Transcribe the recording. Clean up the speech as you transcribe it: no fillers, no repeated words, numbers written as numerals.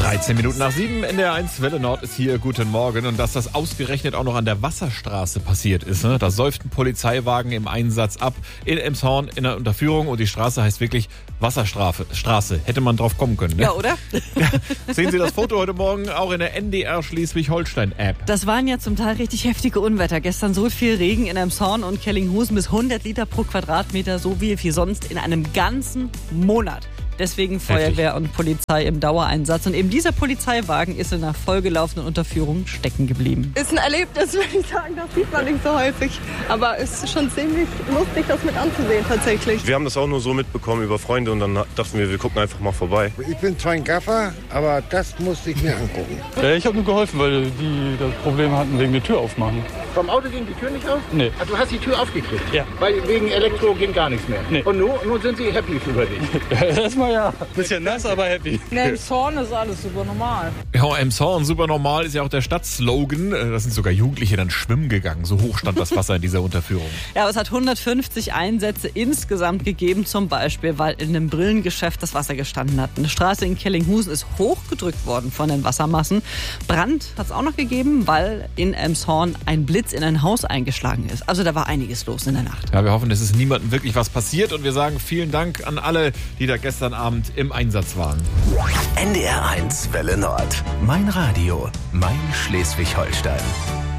13 Minuten nach 7 in der 1 Welle Nord ist hier. Guten Morgen. Und dass das ausgerechnet auch noch an der Wasserstraße passiert ist. Ne? Da säuft ein Polizeiwagen im Einsatz ab in Elmshorn in der Unterführung. Und die Straße heißt wirklich Wasserstraße. Hätte man drauf kommen können. Ne? Ja, oder? Ja. Sehen Sie das Foto heute Morgen auch in der NDR Schleswig-Holstein-App. Das waren ja zum Teil richtig heftige Unwetter. Gestern so viel Regen in Elmshorn und Kellinghusen bis 100 Liter pro Quadratmeter. So wie sonst in einem ganzen Monat. Deswegen Feuerwehr und Polizei im Dauereinsatz. Und eben dieser Polizeiwagen ist in einer vollgelaufenen Unterführung stecken geblieben. Ist ein Erlebnis, würde ich sagen. Das sieht man nicht so häufig. Aber es ist schon ziemlich lustig, das mit anzusehen tatsächlich. Wir haben das auch nur so mitbekommen über Freunde und dann dachten wir gucken einfach mal vorbei. Ich bin zwar ein Gaffer, aber das musste ich mir angucken. Ich habe nur geholfen, weil die das Problem hatten wegen der Tür aufmachen. Vom Auto ging die Tür nicht auf? Nee. Also du hast die Tür aufgekriegt? Ja. Weil wegen Elektro ging gar nichts mehr? Nee. Und nun sind sie happy über dich? Erstmal ja. Bisschen nass, aber happy. In Elmshorn ist alles super normal. Ja, Elmshorn, super normal, ist ja auch der Stadtslogan. Da sind sogar Jugendliche dann schwimmen gegangen. So hoch stand das Wasser in dieser Unterführung. Ja, aber es hat 150 Einsätze insgesamt gegeben. Zum Beispiel, weil in einem Brillengeschäft das Wasser gestanden hat. Eine Straße in Kellinghusen ist hochgedrückt worden von den Wassermassen. Brand hat es auch noch gegeben, weil in Elmshorn ein Blitz in ein Haus eingeschlagen ist. Also da war einiges los in der Nacht. Ja, wir hoffen, es ist niemandem wirklich was passiert. Und wir sagen vielen Dank an alle, die da gestern Abend im Einsatz waren. NDR 1 Welle Nord. Mein Radio, mein Schleswig-Holstein.